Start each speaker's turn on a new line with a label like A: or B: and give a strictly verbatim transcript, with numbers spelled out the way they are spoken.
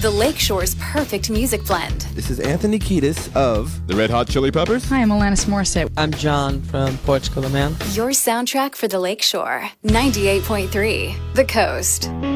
A: the Lakeshore's perfect music blend.
B: This is Anthony Kiedis of
C: the Red Hot Chili Peppers.
D: Hi, I'm Alanis Morissette.
E: I'm John from Portugal, the Man.
A: Your soundtrack for the Lakeshore. ninety-eight point three, The Coast.